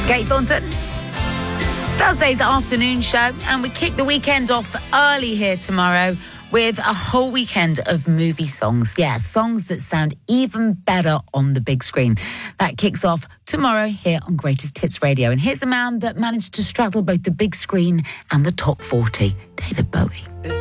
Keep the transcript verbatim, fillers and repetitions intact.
Kate Thornton. It's Thursday's afternoon show, and we kick the weekend off early here tomorrow with a whole weekend of movie songs. Yeah, songs that sound even better on the big screen. That kicks off tomorrow here on Greatest Hits Radio. And here's a man that managed to straddle both the big screen and the top forty, David Bowie.